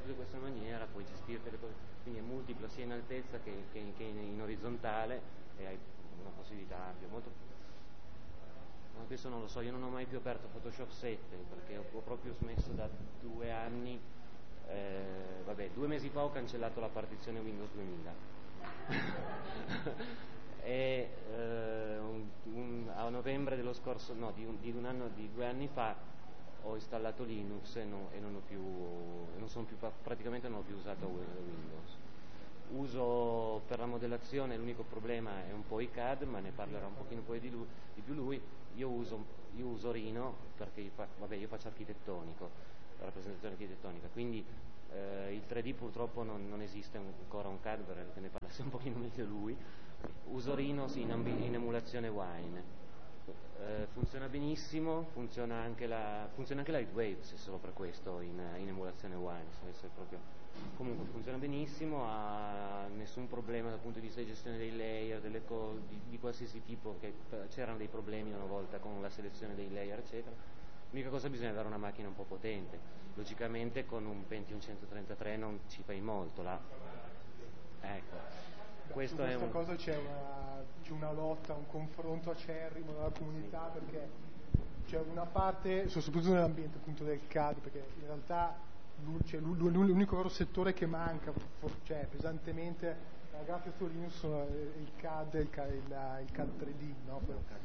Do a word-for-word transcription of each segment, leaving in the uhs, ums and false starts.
in questa maniera puoi gestire le cose, quindi è multiplo sia in altezza che, che, che in, in orizzontale, e hai una possibilità ampia. Molto, ma questo non lo so, io non ho mai più aperto Photoshop sette perché ho, ho proprio smesso da due anni. Eh, vabbè, due mesi fa ho cancellato la partizione Windows duemila e eh, un, un, a novembre dello scorso, no, di un, di un anno, di due anni fa ho installato Linux e, no, e non ho più, non sono più, praticamente non ho più usato Windows. Uso per la modellazione, l'unico problema è un po' i C A D, ma ne parlerà un pochino poi di, lui, di più lui. Io uso, io uso Rhino perché io, fa, vabbè, io faccio architettonico, rappresentazione architettonica, quindi eh, il tre D purtroppo non, non esiste ancora un C A D, perché ne parla un pochino meglio lui. Uso Rhino in, in emulazione Wine. Eh, funziona benissimo, funziona anche la funziona anche Lightwave, se solo per questo in, in emulazione Wine, se proprio. Comunque funziona benissimo, ha nessun problema dal punto di vista di gestione dei layer, delle cose di, di qualsiasi tipo, che c'erano dei problemi una volta con la selezione dei layer eccetera. L'unica cosa, bisogna avere una macchina un po' potente, logicamente con un Pentium centotrentatré non ci fai molto là. Ecco. Questo Su questa è un... cosa c'è una, c'è una lotta, un confronto acerrimo nella comunità, sì. Perché c'è una parte, soprattutto nell'ambiente appunto del C A D, perché in realtà cioè, l'unico vero settore che manca, cioè pesantemente, la grafica su Linux sono il C A D e il, il, il C A D tre D, no?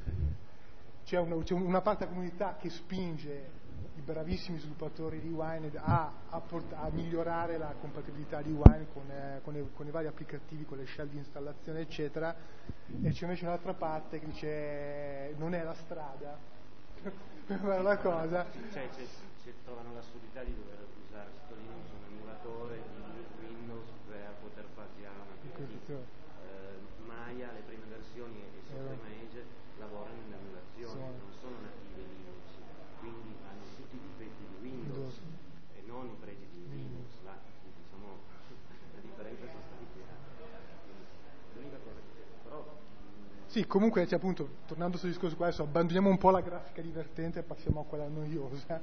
C'è una, c'è una parte della comunità che spinge i bravissimi sviluppatori di Wine a, a, port- a migliorare la compatibilità di Wine con, eh, con, i, con i vari applicativi, con le shell di installazione eccetera, e c'è invece un'altra parte che dice non è la strada per fare la cosa. Cioè, c'è, c'è, trovano l'assurdità di dover usare sotto Linux un emulatore di Windows per poter fare girare un applicativo. Eh, Maya, le prime versioni e Software Manager lavorano in emulazione, sì. Non sono native Linux, quindi hanno tutti i difetti di Windows e non i pregi di Linux. La, diciamo, la differenza è sostanziale. L'unica cosa che però sì, comunque cioè, appunto, tornando sul discorso qua, adesso abbandoniamo un po' la grafica divertente e passiamo a quella noiosa.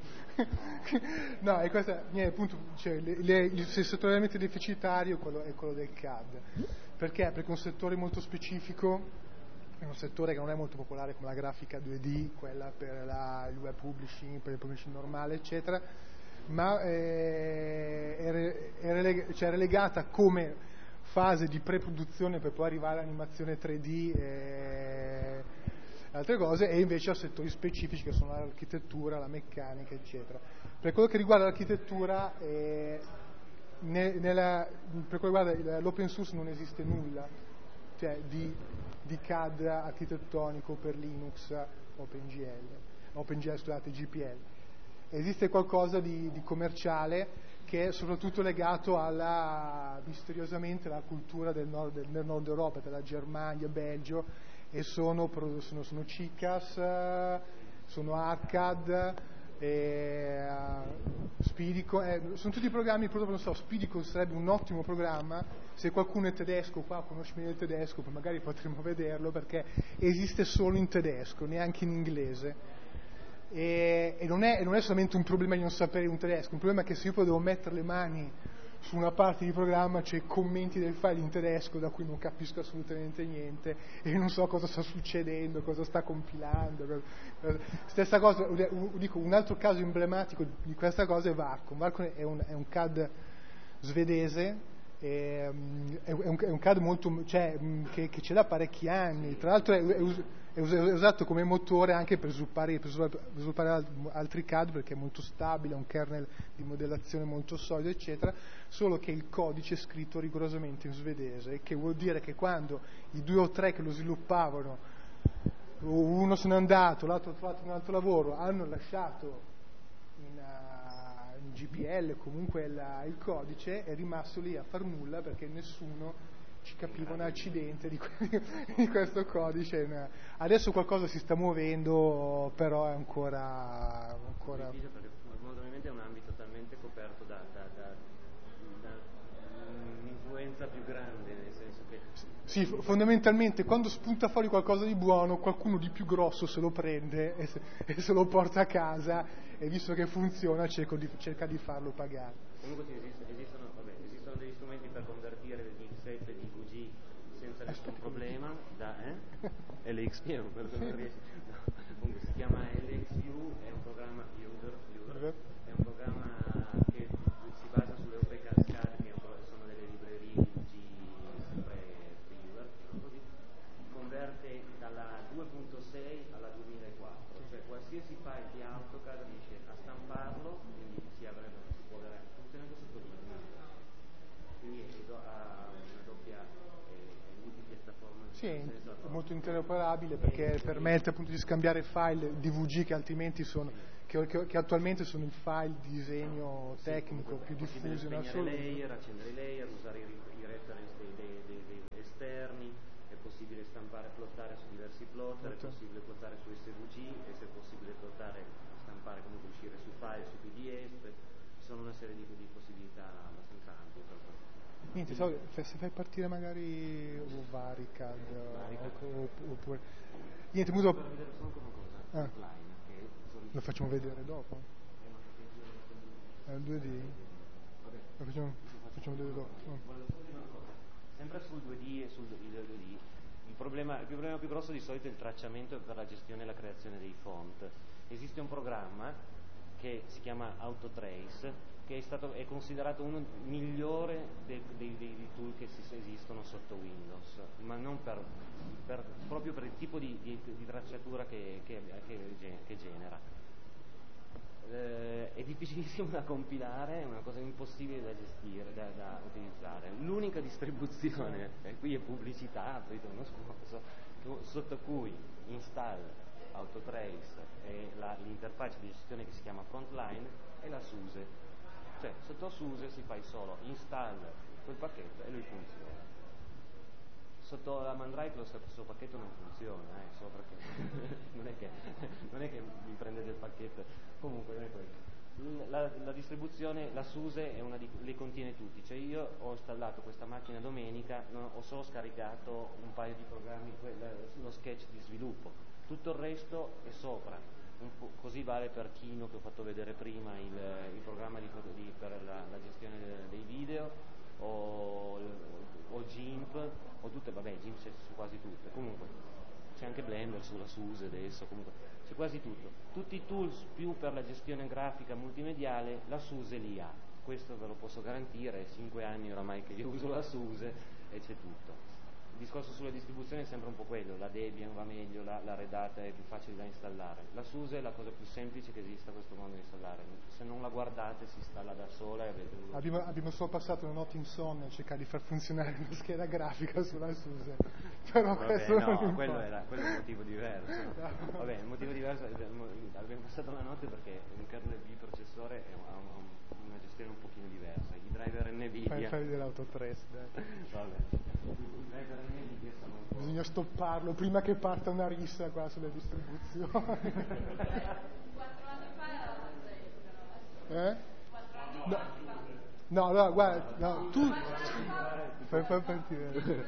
No, e questa, niente, appunto, cioè, le, le, il settore veramente deficitario è quello, è quello del C A D. Perché? Perché è un settore molto specifico, è un settore che non è molto popolare come la grafica due D, quella per la, il web publishing, per il publishing normale, eccetera, ma è, è, è, releg- cioè, è relegata come fase di pre-produzione per poi arrivare all'animazione tre D e altre cose, e invece a settori specifici che sono l'architettura, la meccanica, eccetera. Per quello che riguarda l'architettura, eh, ne, nella, per quello che riguarda l'open source non esiste nulla, cioè di, di C A D architettonico per Linux OpenGL, OpenGL scusate, G P L. Esiste qualcosa di, di commerciale che è soprattutto legato alla, misteriosamente, alla cultura del nord, del, del nord Europa, della Germania, Belgio, e sono, sono, sono C I C A S, sono Arcad, e, uh, Spidicon, eh, sono tutti programmi, proprio non so, Spidicon sarebbe un ottimo programma, se qualcuno è tedesco qua, conosce meglio il tedesco, poi magari potremmo vederlo, perché esiste solo in tedesco, neanche in inglese. E, e, non è, e non è solamente un problema di non sapere un tedesco, un problema è che se io poi devo mettere le mani su una parte di programma c'è commenti del file in tedesco da cui non capisco assolutamente niente e non so cosa sta succedendo, cosa sta compilando. Cosa... Stessa cosa, dico, un altro caso emblematico di questa cosa è Varcom. Varcom è un, è un C A D svedese, è, è, un, è un C A D molto, cioè, che, che c'è da parecchi anni, tra l'altro è, è, è usato come motore anche per sviluppare, per sviluppare altri C A D, perché è molto stabile, ha un kernel di modellazione molto solido eccetera, solo che il codice è scritto rigorosamente in svedese, che vuol dire che quando i due o tre che lo sviluppavano, uno se n'è andato, l'altro ha trovato un altro lavoro, hanno lasciato in, uh, in G P L comunque la, il codice, è rimasto lì a far nulla perché nessuno ci capiva un accidente di, que- di questo codice. Adesso qualcosa si sta muovendo, però è ancora ancora difficile, perché probabilmente è un ambito talmente coperto da, da, da, da un'influenza più grande, nel senso che... Sì, fondamentalmente quando spunta fuori qualcosa di buono, qualcuno di più grosso se lo prende e se, e se lo porta a casa, e visto che funziona cerco di, cerca di farlo pagare. Comunque sì, esist- esistono, vabbè, esistono degli strumenti per convertire degli X seven e D V G senza nessun problema, da eh? L X P è quello che non riesce. No. Comunque si chiama L X U, è un programma Viewer, Viewer, è un programma che si basa sulle O P Cascade, che sono delle librerie D V G sempre Viewer, così, converte dalla due punto sei alla duemilaquattro, cioè qualsiasi file di AutoCAD riesce a stamparlo, quindi si avrebbe, si può avere, funziona anche sotto Linux, quindi ha una doppia eh, multipiattaforma. Sì, è molto interoperabile perché e, permette appunto di scambiare file D V G che altrimenti sono, che, che, che attualmente sono il file di disegno sì, tecnico più diffuso in assoluto. Layer, accendere i layer, usare i, i reference dei, dei, dei, dei esterni, è possibile stampare, plottare su diversi plotter, è possibile plottare su S V G, e se è possibile plottare, stampare, comunque uscire su file, su P D F, ci sono una serie di, di possibilità abbastanza ampie per questo. Niente, so, se fai partire magari o Varicad oppure niente, muso per vedere solo una cosa ah. online che lo facciamo vedere dopo è il due D lo facciamo, facciamo vedere dopo sempre sul due D e sul due D il problema, il problema più grosso di solito è il tracciamento per la gestione e la creazione dei font. Esiste un programma che si chiama Autotrace, che è, stato, è considerato uno migliore dei, dei, dei tool che si, esistono sotto Windows, ma non per, per, proprio per il tipo di, di, di tracciatura che, che, che, che genera. Eh, è difficilissimo da compilare, è una cosa impossibile da gestire, da, da utilizzare. L'unica distribuzione, e qui è pubblicità, aprite uno scorso, sotto cui install Autotrace e la, l'interfaccia di gestione che si chiama Frontline è la SUSE. Cioè sotto SUSE si fa solo install quel pacchetto e lui funziona. Sotto la Mandrive lo stesso pacchetto non funziona, eh, solo perché non è che non è che mi prendete il pacchetto, comunque non è quello. La, la distribuzione, la SUSE è una di, le contiene tutti, cioè io ho installato questa macchina domenica, non, ho solo scaricato un paio di programmi, lo sketch di sviluppo, tutto il resto è sopra. Un po', così vale per Kino che ho fatto vedere prima, il, il programma di, di, per la, la gestione dei video, o, o GIMP, o tutte, vabbè GIMP c'è su quasi tutte, comunque c'è anche Blender sulla SUSE adesso, comunque c'è quasi tutto. Tutti i tools più per la gestione grafica multimediale la SUSE li ha, questo ve lo posso garantire, è cinque anni oramai che io uso la SUSE e c'è tutto. Il discorso sulle distribuzioni è sempre un po' quello, la Debian va meglio, la, la Red Hat è più facile da installare, la SUSE è la cosa più semplice che esista a questo mondo da installare, se non la guardate si installa da sola e avete un... abbiamo, abbiamo solo passato una notte insonne a cercare di far funzionare una scheda grafica sulla SUSE, però vabbè, questo no, non quello era, quello è un motivo diverso. No. Vabbè, il motivo diverso è abbiamo passato la notte perché un kernel B processore ha un, una gestione un pochino diversa, i driver NVIDIA fai, fai vedere l'Autotrace, dai. Vabbè. Bisogna stopparlo prima che parta una rissa qua sulle distribuzioni. Quattro anni fa era la eh? No, no, allora guarda, no, tu fai, fai partire.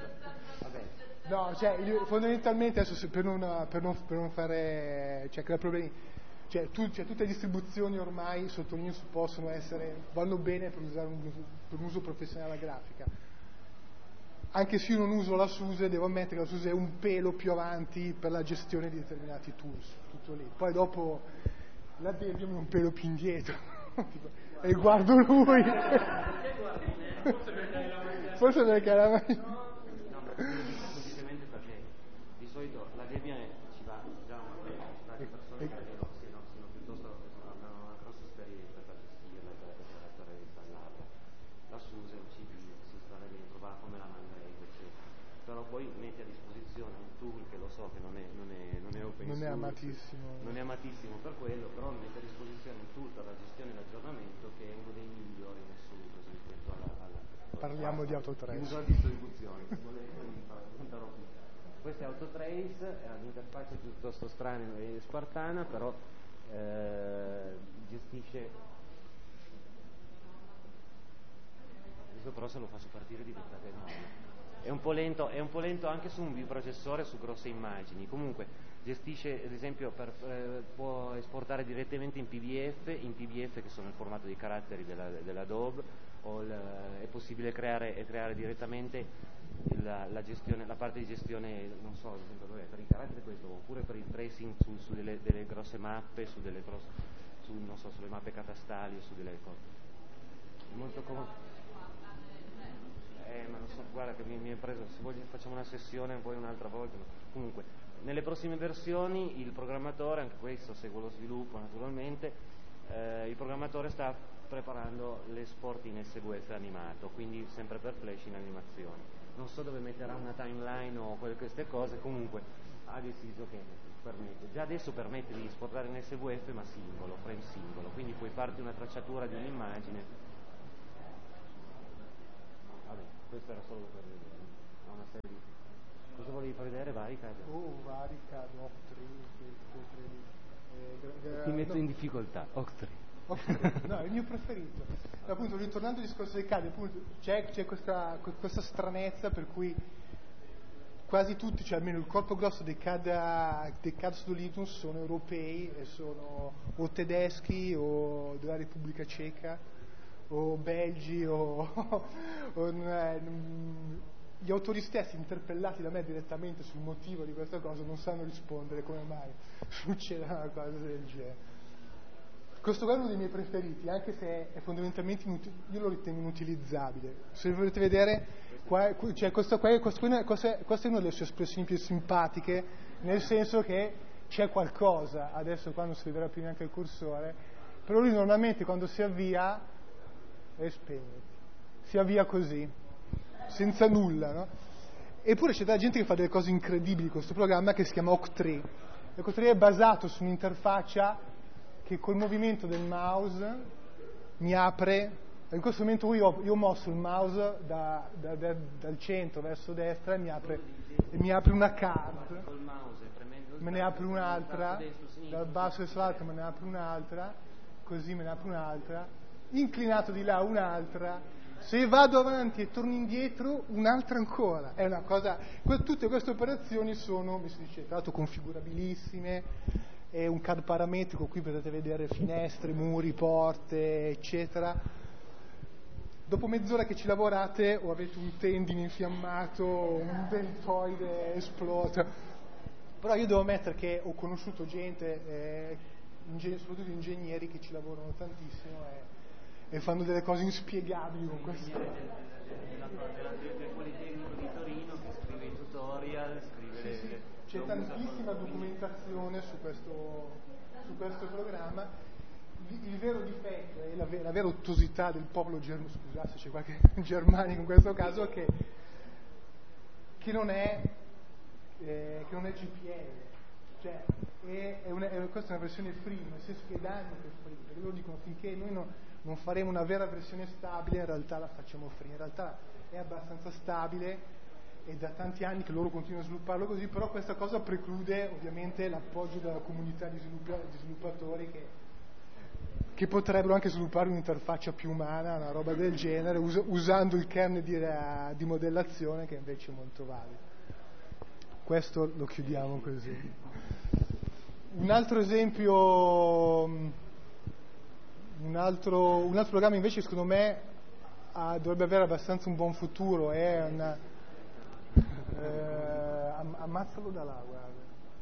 No, cioè fondamentalmente adesso per non, per non, per non fare, cioè creare problemi, cioè, tu, cioè tutte le distribuzioni ormai sotto Linux possono essere, vanno bene per usare un, per un uso professionale della grafica. Anche se io non uso la SUSE, devo ammettere che la SUSE è un pelo più avanti per la gestione di determinati tools, tutto lì. Poi dopo la Debian è un pelo più indietro e guardo lui. Forse perché la no, semplicemente perché di solito la Debian ci va già una persone che siano, siano piuttosto hanno una grossa esperienza per gestirla e per, per, per installarla. La SUSE ci si installa dentro, va come la Mandrive, eccetera. Però poi metti a disposizione un tool che lo so che non è, non è, non è open non source, è amatissimo, non è amatissimo per quello, però mette a disposizione un tool per la gestione e l'aggiornamento che è uno dei migliori in assoluto rispetto alla, alla parliamo di Autotrace. Uso la distribuzione, se volete vi racconterò più. Questa è Autotrace, è un'interfaccia piuttosto strana e spartana, però eh, gestisce Questo però se lo faccio partire diventa enorme. È un po' lento, è un po' lento anche su un biprocessore, su grosse immagini. Comunque gestisce, ad esempio, per, eh, può esportare direttamente in P D F, in P D F che sono il formato dei caratteri della, dell'Adobe, o il, è possibile creare, e creare direttamente la, la, gestione, la parte di gestione, non so, ad esempio, vabbè, per i caratteri questo, oppure per il tracing su, su delle, delle grosse mappe, su delle grosse, su, non so, sulle mappe catastali o su delle cose. Molto comodo. Eh, ma non so, guarda che mi, mi è preso, se voglio facciamo una sessione poi un'altra volta. Comunque, nelle prossime versioni il programmatore, anche questo segue lo sviluppo naturalmente, eh, il programmatore sta preparando l'esport in S V F animato, quindi sempre per flash in animazione. Non so dove metterà una timeline o quelle, queste cose, comunque ha deciso che permette, già adesso permette di esportare in S V F ma singolo, frame singolo, quindi puoi farti una tracciatura di un'immagine. Vabbè, questo era solo per vedere. Ha una serie di... Cosa volevi far vedere? Varicad? Oh, Varicad, Octree, eh, Ti metto no. in difficoltà, Octree. Octree, no, è il mio preferito. Appunto, ritornando al discorso dei C A D, appunto, c'è, c'è questa, questa stranezza per cui quasi tutti, cioè almeno il corpo grosso dei C A D, dei C A D su Linux sono europei e sono o tedeschi o della Repubblica Ceca o belgi o, o eh, gli autori stessi interpellati da me direttamente sul motivo di questa cosa non sanno rispondere come mai succede una cosa del genere. Questo qua è uno dei miei preferiti, anche se è fondamentalmente inutile, io lo ritengo inutilizzabile. Se volete vedere, qua, cioè questo, qua, questo, qua, questa, questa è una delle sue espressioni più simpatiche, nel senso che c'è qualcosa, adesso qua non si vedrà più neanche il cursore, però lui normalmente quando si avvia e spegniti, si avvia così, senza nulla, no? Eppure c'è della gente che fa delle cose incredibili con questo programma che si chiama Octree. Octree è basato su un'interfaccia che col movimento del mouse mi apre, in questo momento io ho, io ho mosso il mouse da, da, da, dal centro verso destra e mi apre, e mi apre una card, me ne apre un'altra, dal basso verso l'alto me ne apre un'altra, così me ne apre un'altra, inclinato di là un'altra, se vado avanti e torno indietro un'altra ancora. È una cosa, tutte queste operazioni sono, mi si dice, tra l'altro configurabilissime. È un C A D parametrico, qui potete vedere finestre, muri, porte, eccetera. Dopo mezz'ora che ci lavorate o avete un tendine infiammato, un deltoide esploso. Però io devo ammettere che ho conosciuto gente, eh, ingeg- soprattutto ingegneri, che ci lavorano tantissimo e, e fanno delle cose inspiegabili con questo. Del Politecnico di Torino che scrive i tutorial, scrive sì, le... sì. C'è tantissima documentazione su questo, su questo programma. Il, il vero difetto e la, la vera ottusità del popolo germanico, scusate se c'è qualche germanico in questo caso, che, che non è eh, che non è G P L, cioè è, è una, è, questa è una versione free, nel senso che è da anni che è free, perché loro dicono finché noi no, non faremo una vera versione stabile, in realtà la facciamo free, in realtà è abbastanza stabile. È da tanti anni che loro continuano a svilupparlo così, però questa cosa preclude ovviamente l'appoggio della comunità di, sviluppa- di sviluppatori che, che potrebbero anche sviluppare un'interfaccia più umana, una roba del genere, us- usando il kernel di, uh, di modellazione che invece è molto valido. Questo lo chiudiamo così. Un altro esempio, un altro, un altro programma invece secondo me ha, dovrebbe avere abbastanza un buon futuro, è una... Eh, am- ammazzalo da là, guarda.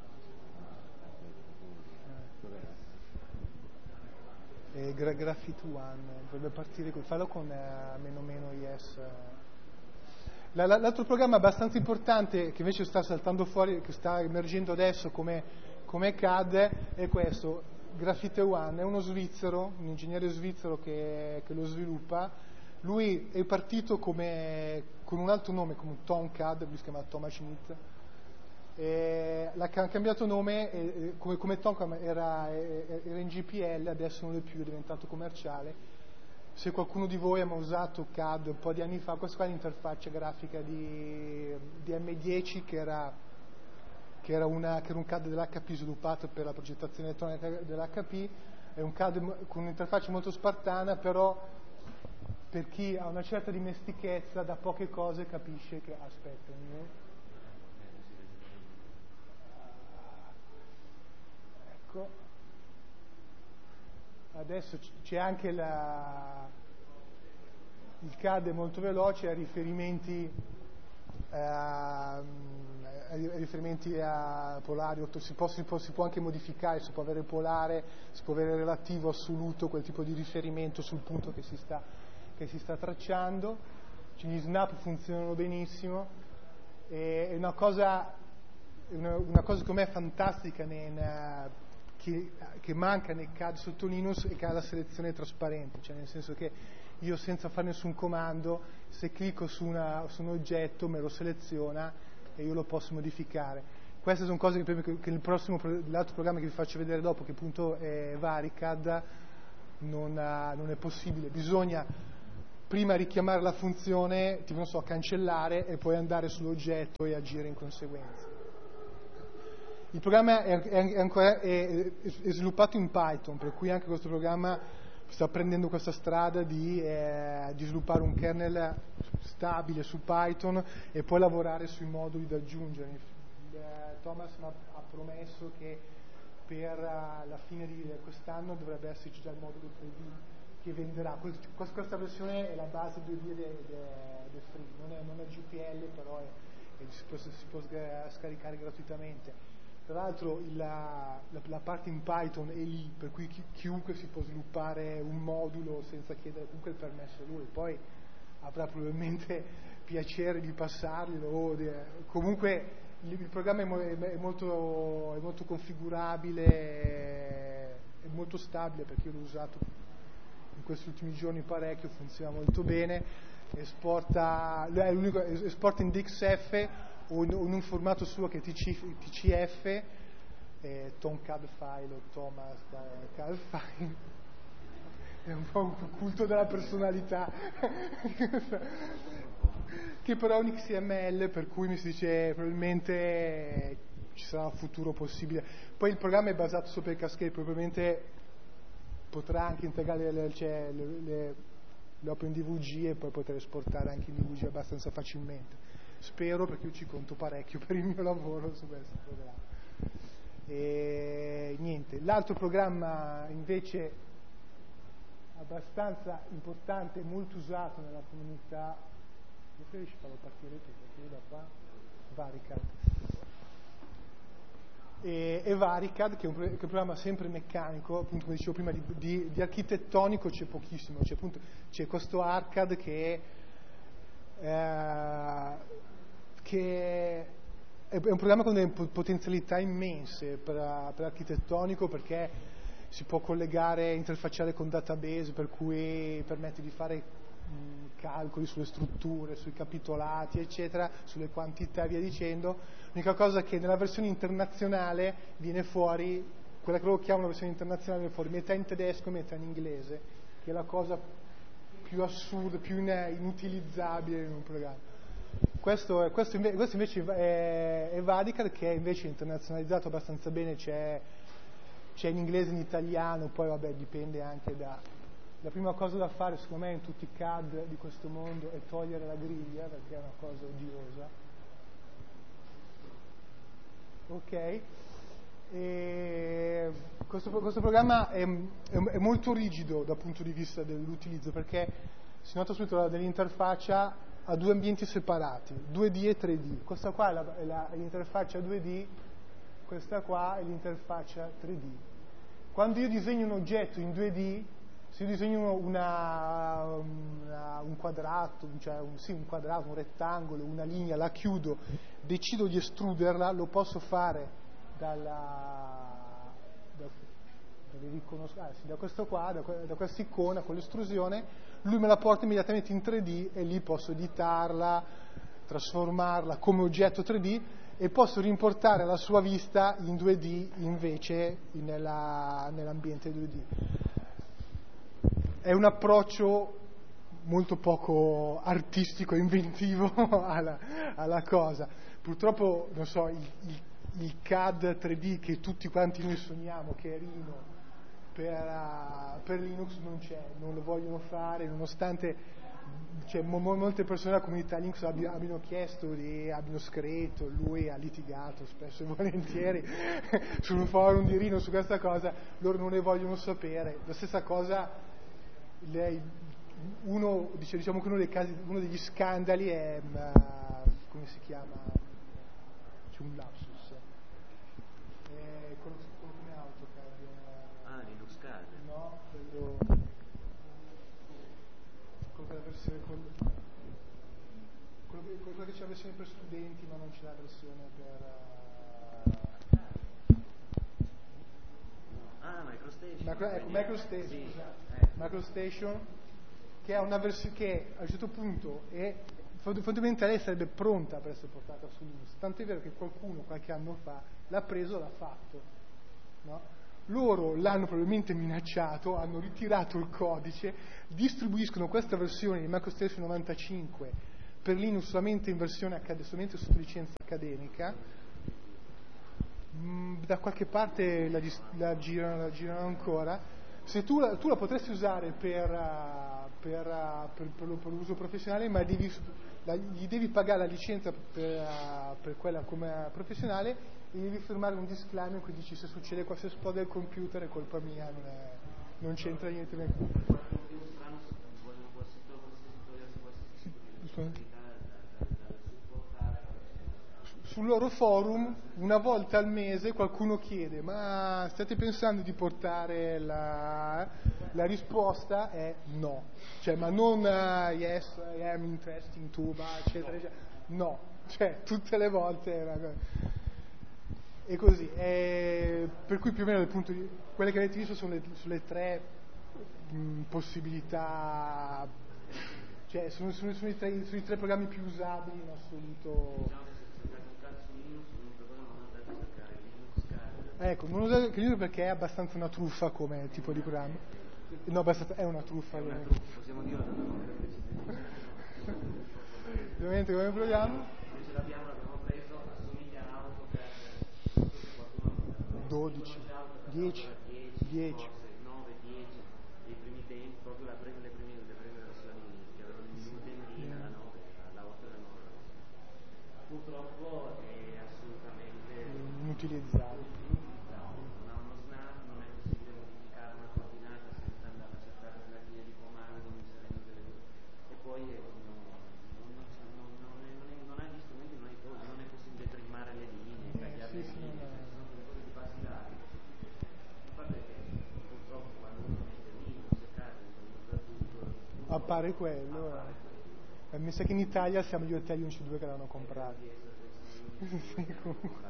Eh, gra- Graphite One dovrebbe partire con, fallo con eh, meno meno yes. La, la, l'altro programma abbastanza importante che invece sta saltando fuori, che sta emergendo adesso come, come C A D, è questo. Graphite One è uno svizzero, un ingegnere svizzero che, che lo sviluppa. Lui è partito come, con un altro nome, come Tomcad, lui si chiama Thomas Schmidt, e l'ha cambiato nome, e, come, come Tomcad era, era in G P L, adesso non è più, è diventato commerciale. Se qualcuno di voi ha mai usato C A D un po' di anni fa, questa qua è l'interfaccia grafica di, di M dieci, che era, che, era una, che era un C A D dell'H P sviluppato per la progettazione elettronica dell'H P, è un C A D con un'interfaccia molto spartana, però per chi ha una certa dimestichezza, da poche cose capisce che, aspetta, io, ecco, adesso c'è anche la, il C A D è molto veloce, ha riferimenti, a, a riferimenti a polari, si può, si, può, si può anche modificare, si può avere polare, si può avere relativo, assoluto, quel tipo di riferimento sul punto che si sta, che si sta tracciando. Cioè, gli snap funzionano benissimo, e è una cosa, una, una cosa secondo me fantastica nel, che, che manca nel C A D sotto Linux, è che ha la selezione trasparente, cioè nel senso che io senza fare nessun comando, se clicco su, una, su un oggetto me lo seleziona e io lo posso modificare. Queste sono cose che, che il prossimo, l'altro programma che vi faccio vedere dopo, che appunto è Varicad, non, ha, non è possibile. Bisogna prima richiamare la funzione, tipo non so, cancellare, e poi andare sull'oggetto e agire in conseguenza. Il programma è, è, è, ancora, è, è sviluppato in Python, per cui anche questo programma sta prendendo questa strada di, eh, di sviluppare un kernel stabile su Python e poi lavorare sui moduli da aggiungere. Eh, Thomas mi ha, ha promesso che per uh, la fine di quest'anno dovrebbe esserci già il modulo tre D che venderà. Questa, questa versione è la base due D del free, non è, non è G P L, però è, è, si, può, si può scaricare gratuitamente. Tra l'altro la, la, la parte in Python è lì, per cui chi, chiunque si può sviluppare un modulo senza chiedere comunque il permesso a lui, poi avrà probabilmente piacere di passarglielo, o di, comunque il, il programma è, mo, è, molto, è molto configurabile, è molto stabile, perché io l'ho usato in questi ultimi giorni parecchio, funziona molto bene, esporta, è l'unico, esporta in D X F o in un formato suo che è T C F, eh, Tom C A D File o Thomas C A D File, è un po' un culto della personalità, che però è un X M L, per cui mi si dice probabilmente ci sarà un futuro possibile. Poi il programma è basato sopra il Cascade, probabilmente potrà anche integrare le, cioè, le, le, le OpenDVG e poi poter esportare anche in D V G abbastanza facilmente. Spero, perché io ci conto parecchio per il mio lavoro su questo programma. E niente, l'altro programma invece abbastanza importante e molto usato nella comunità, preferisci farlo partire tu, perché io da qua, Varicad. E, e Varicad, che è, un, che è un programma sempre meccanico, appunto come dicevo prima, di, di, di architettonico c'è pochissimo, c'è, appunto, c'è questo Arcad che è, eh, che è un programma con delle potenzialità immense per, per architettonico, perché si può collegare, interfacciare con database, per cui permette di fare mh, calcoli sulle strutture, sui capitolati, eccetera, sulle quantità e via dicendo. L'unica cosa è che nella versione internazionale viene fuori, quella che loro chiamano la versione internazionale, viene fuori metà in tedesco e metà in inglese, che è la cosa più assurda, più inutilizzabile in un programma. Questo, questo, invece, questo invece è, è Varicad, che è invece internazionalizzato abbastanza bene, c'è, c'è in inglese e in italiano, poi vabbè dipende anche da... La prima cosa da fare secondo me in tutti i C A D di questo mondo è togliere la griglia, perché è una cosa odiosa. Ok? E questo, questo programma è, è, è molto rigido dal punto di vista dell'utilizzo, perché si nota subito dell'interfaccia a due ambienti separati, due D e tre D. Questa qua è, la, è, la, è l'interfaccia due D, questa qua è l'interfaccia tre D. Quando io disegno un oggetto in due D, se io disegno una, una, un quadrato, cioè un, sì, un quadrato, un rettangolo, una linea, la chiudo, decido di estruderla, lo posso fare dalla, da, riconosco, ah, sì, da questo qua, da, da questa icona con l'estrusione, lui me la porta immediatamente in tre D e lì posso editarla, trasformarla come oggetto tre D e posso rimportare la sua vista in due D invece nella, nell'ambiente due D. È un approccio molto poco artistico e inventivo alla, alla cosa. Purtroppo, non so, il, il, il C A D tre D che tutti quanti noi sogniamo, che è Rhino, per, uh, per Linux non c'è, non lo vogliono fare, nonostante cioè, mo- molte persone della comunità Linux abbi- abbiano chiesto, di, abbiano scritto, lui ha litigato spesso e volentieri sul forum di Rino su questa cosa, loro non ne vogliono sapere. La stessa cosa, lei, uno, dice, diciamo che uno dei casi, uno degli scandali è, uh, come si chiama? C'è un lapsus. È quello, quello come AutoCAD. Ah, Linux Card. No, quello... quello che versione, quello, quello, che, quello che c'è la versione per studenti ma non c'è la versione per... Uh... Ah, MicroStation. Macro, ecco, MicroStation, sì, scusate. eh. MicroStation, che è una versione che a un certo punto è fondamentalmente sarebbe pronta per essere portata su Linux, tanto è vero che qualcuno qualche anno fa l'ha preso e l'ha fatto, no? Loro l'hanno probabilmente minacciato, hanno ritirato il codice, distribuiscono questa versione di MicroStation novantacinque per Linux solamente in versione accade, solamente sotto licenza accademica. Mm, da qualche parte la, la, girano, la girano ancora. Se tu, la, tu la potresti usare per, uh, per, uh, per, per, per l'uso professionale, ma devi, la, gli devi pagare la licenza per, uh, per quella come professionale e devi firmare un disclaimer in cui dici se succede qua, se esplode il computer è colpa mia, non, è, non c'entra niente nel sul loro forum una volta al mese qualcuno chiede ma state pensando di portare la, la risposta è no, cioè ma non uh, yes I am interesting to eccetera eccetera, no, cioè tutte le volte è una cosa. E così, eh, per cui più o meno dal punto di, quelle che avete visto sono le, sono le tre mh, possibilità, cioè sono, sono, sono, i tre, sono i tre programmi più usabili in assoluto. Ecco, non usate Linux perché è abbastanza una truffa come tipo di programma. No, abbastanza, è una truffa. È una truffa, possiamo dirlo. Ovviamente come programma? dodici, dieci, dieci. nove, dieci, dei primi tempi, proprio la prima, le prime, le prime versioni che avevano il Nintendina, la nove, la otto e la nove. Purtroppo è assolutamente inutilizzabile. Non ha uno snap, non è possibile modificare una coordinata senza andare a cercare una linea di comando, inserendo delle cose. E poi è, non, non, non, non, non, è, non, è, non ha gli strumenti, non, è, non è possibile trimare le linee, tagliare sì, le sì, linee. no. Appare quello, eh. Mi sa che in Italia siamo gli hotel unici due che l'hanno comprato. Sì, comunque.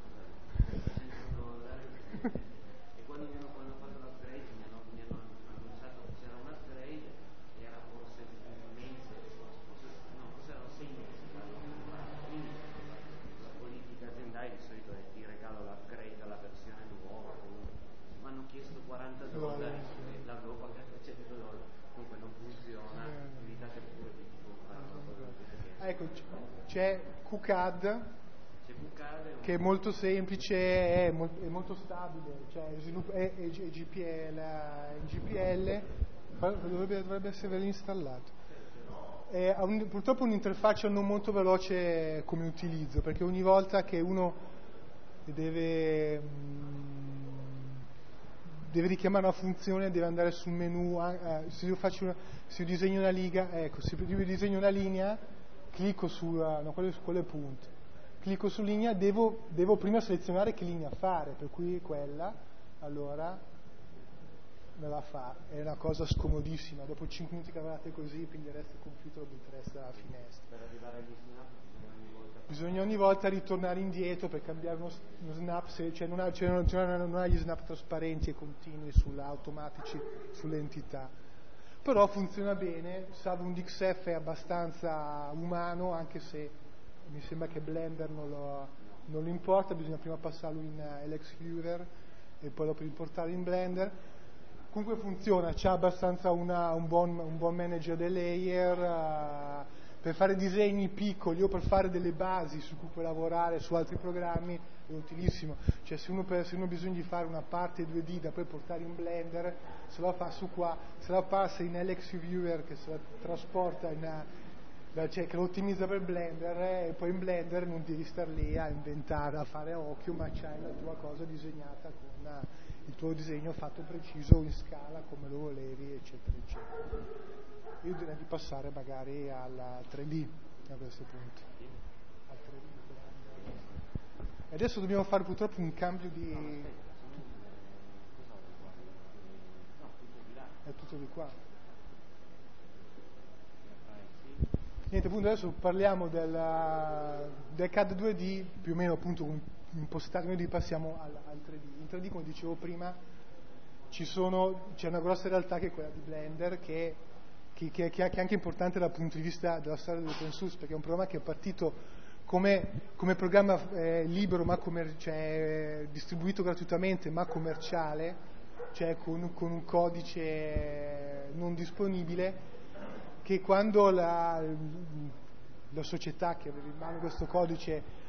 E quando mi hanno, quando ho fatto l'upgrade mi hanno, mi hanno annunciato che c'era un upgrade, era forse un mese, forse, no, forse erano sei mesi che l'hanno comprato. Quindi la politica aziendale di solito è ti regalo l'upgrade alla versione nuova. Mi hanno chiesto quaranta dollari e l'avevo pagato cento dollari. Comunque non funziona, evitate pure di comprare una cosa così. Ecco, c'è QCAD, c'è QCAD che è molto semplice, è, mo- è molto stabile, cioè svilupp- è, è, G- è G P L, è G P L, dovrebbe, dovrebbe essere installato. È, ha un, purtroppo un'interfaccia non molto veloce come utilizzo, perché ogni volta che uno deve... Mh, deve richiamare una funzione, deve andare sul menu, eh, se io faccio una, se io disegno una riga, ecco, se io disegno una linea, clicco su, uh, no, quello, quello è punto, clicco su linea, devo, devo prima selezionare che linea fare, per cui quella, allora me la fa, è una cosa scomodissima, dopo cinque minuti che lavorate così, pigliereste il computer e lo buttereste alla finestra. Per arrivare agli snap bisogna ogni volta ritornare indietro per cambiare uno, uno snap, se, cioè non, ha, cioè non, cioè non ha gli snap trasparenti e continui sulla, automatici sulle entità, però funziona bene. Salvo un D X F è abbastanza umano, anche se mi sembra che Blender non lo, non lo importa, bisogna prima passarlo in uh, L X Viewer e poi dopo importarlo in Blender. Comunque funziona, c'ha abbastanza una, un, buon, un buon manager dei layer, uh, per fare disegni piccoli o per fare delle basi su cui puoi lavorare su altri programmi è utilissimo. Cioè se uno, per, se uno ha bisogno di fare una parte due D da poi portare in Blender, se la fa su qua, se la passa in L X Viewer che se la trasporta in una, cioè che lo ottimizza per Blender, eh, e poi in Blender non devi star lì a inventare, a fare a occhio, ma c'hai la tua cosa disegnata con uh, il tuo disegno fatto preciso in scala come lo volevi, eccetera eccetera. Io direi di passare magari alla tre D a questo punto. Al tre D. E adesso dobbiamo fare purtroppo un cambio di... È tutto di qua. Niente, appunto adesso parliamo della, del C A D due D, più o meno appunto impostato, noi passiamo al, al tre D. In tre D, come dicevo prima, ci sono, c'è una grossa realtà che è quella di Blender, che, che, che, che è anche importante dal punto di vista della storia dell'open source, perché è un programma che è partito come, come programma eh, libero, ma commer- cioè, distribuito gratuitamente, ma commerciale, cioè con, con un codice non disponibile, che quando la, la società che aveva in mano questo codice